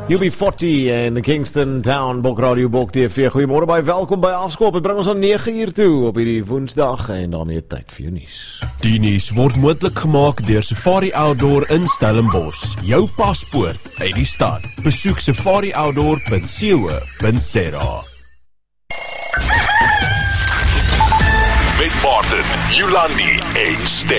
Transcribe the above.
UB40 in Kingston Town, Bok Radio, Bok TV. Goeiemôre, baie welkom by Afskop. Dit bring ons aan 9 uur toe op hierdie Woensdag en daarmee tyd vir jou nuus. Die nuus word moontlik gemaak deur Safari Outdoor in Stellenbosch. Jou paspoort uit die stad. Besoek safarioutdoor.co.za. Met Martin, Yolandi en Stef.